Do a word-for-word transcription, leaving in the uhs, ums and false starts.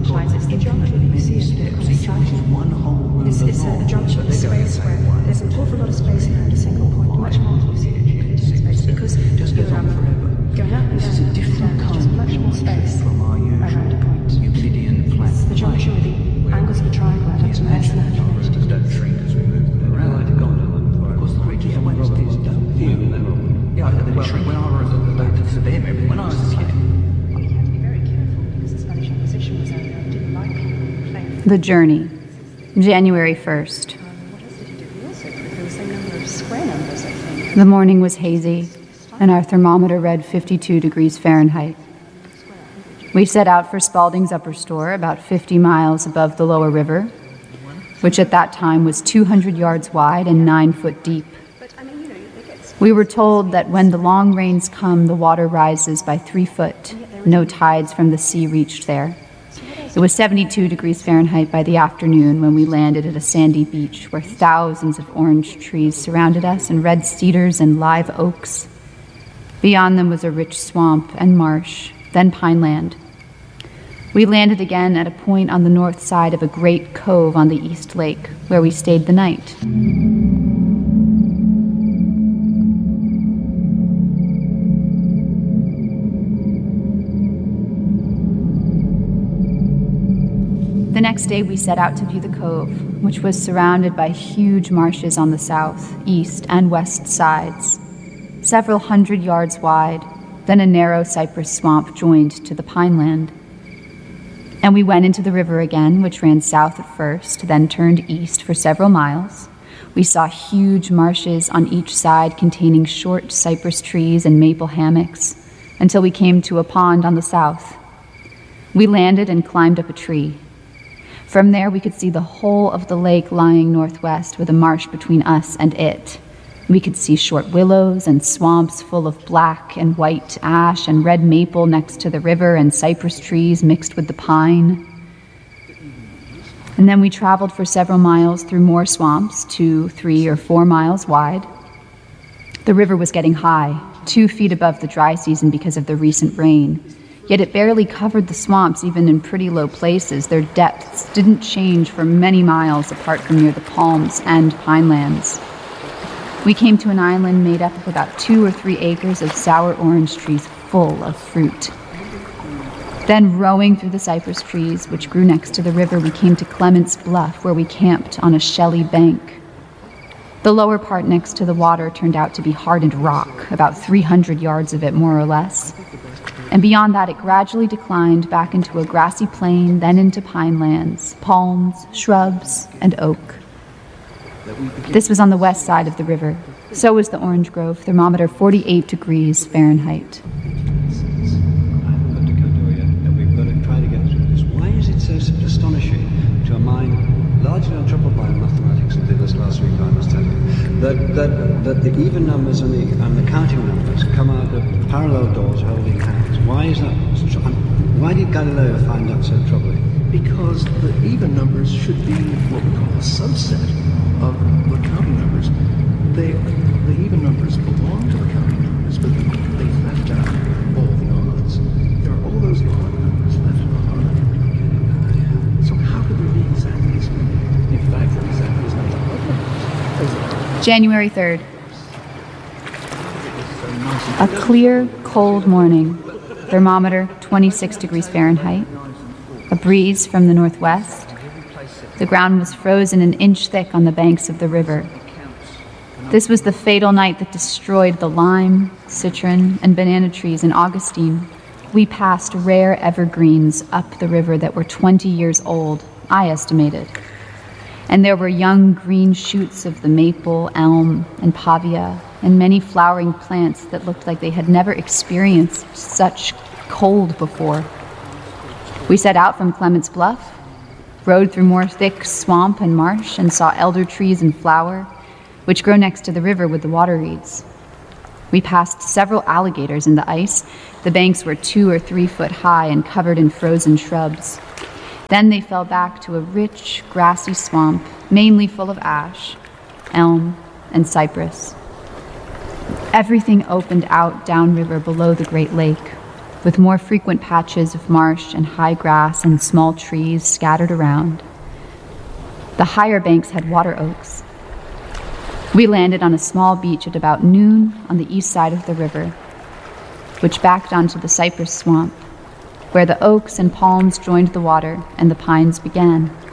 lines. It's the junction. You see it on the side. It's, it's a junction. It's square square. There's an awful lot of space here at a single point. Much more space because you're um, going up and down and down. Just much more space around a point. It's the junction with the angles of the triangle. I don't imagine that. Don't shrink as we move them around. Of course, the ridges and Wednesdays don't heal. Yeah, well, when I was at the them, when I was a kid. The Journey, January first. The morning was hazy, and our thermometer read fifty-two degrees Fahrenheit. We set out for Spalding's Upper Store, about fifty miles above the lower river, which at that time was two hundred yards wide and nine foot deep. We were told that when the long rains come, the water rises by three foot. No tides from the sea reached there. It was seventy-two degrees Fahrenheit by the afternoon when we landed at a sandy beach where thousands of orange trees surrounded us and red cedars and live oaks. Beyond them was a rich swamp and marsh, then pineland. We landed again at a point on the north side of a great cove on the East Lake where we stayed the night. The next day we set out to view the cove, which was surrounded by huge marshes on the south, east, and west sides, several hundred yards wide, then a narrow cypress swamp joined to the pineland. And we went into the river again, which ran south at first, then turned east for several miles. We saw huge marshes on each side containing short cypress trees and maple hammocks, until we came to a pond on the south. We landed and climbed up a tree. From there, we could see the whole of the lake lying northwest with a marsh between us and it. We could see short willows and swamps full of black and white ash and red maple next to the river and cypress trees mixed with the pine. And then we traveled for several miles through more swamps, two, three, or four miles wide. The river was getting high, two feet above the dry season because of the recent rain. Yet it barely covered the swamps, even in pretty low places. Their depths didn't change for many miles apart from near the palms and pinelands. We came to an island made up of about two or three acres of sour orange trees full of fruit. Then, rowing through the cypress trees, which grew next to the river, we came to Clements Bluff, where we camped on a shelly bank. The lower part next to the water turned out to be hardened rock, about three hundred yards of it, more or less. And beyond that, it gradually declined back into a grassy plain, then into pinelands, palms, shrubs, and oak. This was on the west side of the river. So was the orange grove, thermometer forty-eight degrees Fahrenheit. We've got to try to get through this. Why is it so astonishing to a mind largely untroubled by mathematics, and did this last week, I must tell you, that, that, that the even numbers and the, and the counting numbers come out of parallel doors holding hands? Why is that? Why did Galileo find that so troubling? Because the even numbers should be what we call a subset of the counting numbers. They, the even numbers belong to the counting numbers, but they left out all the odds. There are all those odd numbers left on. So how could there be exactly as many? In fact, there exactly as many odd numbers. January third. A clear, cold morning. Thermometer twenty-six degrees Fahrenheit. A breeze from the northwest. The ground was frozen an inch thick on the banks of the river. This was the fatal night that destroyed the lime, citron, and banana trees in Augustine. We passed rare evergreens up the river that were twenty years old, I estimated. And there were young green shoots of the maple, elm, and pavia, and many flowering plants that looked like they had never experienced such cold before. We set out from Clements Bluff, rode through more thick swamp and marsh, and saw elder trees in flower, which grow next to the river with the water reeds. We passed several alligators in the ice. The banks were two or three foot high and covered in frozen shrubs. Then they fell back to a rich, grassy swamp, mainly full of ash, elm, and cypress. Everything opened out downriver below the Great Lake. with more frequent patches of marsh and high grass and small trees scattered around. The higher banks had water oaks. We landed on a small beach at about noon on the east side of the river, which backed onto the cypress swamp, where the oaks and palms joined the water and the pines began.